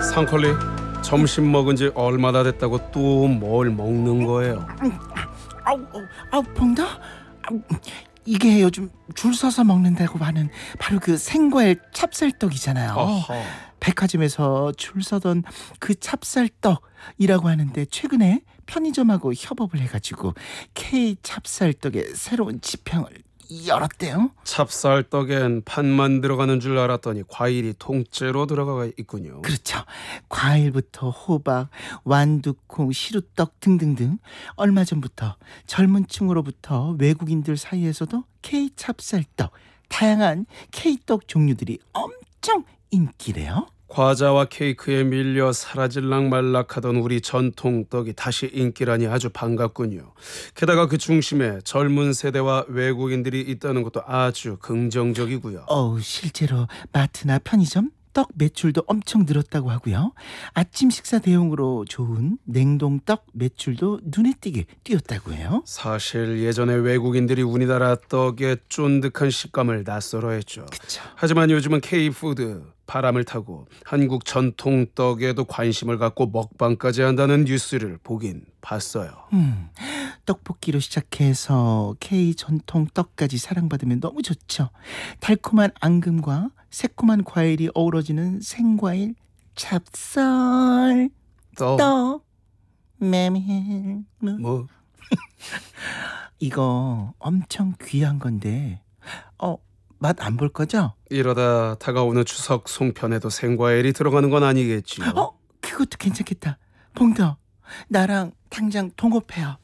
상컬리, 점심 먹은 지 얼마나 됐다고 또 뭘 먹는 거예요? 봉도? 이게 요즘 줄 서서 먹는다고 하는 바로 그 생과일 찹쌀떡이잖아요. 어허. 백화점에서 줄 서던 그 찹쌀떡이라고 하는데 최근에 편의점하고 협업을 해가지고 K 찹쌀떡의 새로운 지평을 열었대요. 찹쌀떡엔 판만 들어가는 줄 알았더니 과일이 통째로 들어가 있군요. 그렇죠. 과일부터 호박, 완두콩, 시루떡 등등등. 얼마 전부터 젊은 층으로부터 외국인들 사이에서도 K 찹쌀떡, 다양한 K떡 종류들이 엄청 인기래요. 과자와 케이크에 밀려 사라질락 말락하던 우리 전통 떡이 다시 인기라니 아주 반갑군요. 게다가 그 중심에 젊은 세대와 외국인들이 있다는 것도 아주 긍정적이고요. 실제로 마트나 편의점 떡 매출도 엄청 늘었다고 하고요. 아침 식사 대용으로 좋은 냉동떡 매출도 눈에 띄게 뛰었다고 해요. 사실 예전에 외국인들이 우리나라 떡의 쫀득한 식감을 낯설어했죠. 그쵸. 하지만 요즘은 K푸드 바람을 타고 한국 전통 떡에도 관심을 갖고 먹방까지 한다는 뉴스를 보긴 봤어요. 떡볶이로 시작해서 K 전통 떡까지 사랑받으면 너무 좋죠. 달콤한 앙금과 새콤한 과일이 어우러지는 생과일 찹쌀 떡 메밀 뭐 이거 엄청 귀한 건데 맛 안 볼 거죠? 이러다 다가오는 추석 송편에도 생과일이 들어가는 건 아니겠지요? 그것도 괜찮겠다. 봉도 나랑 당장 동업해요.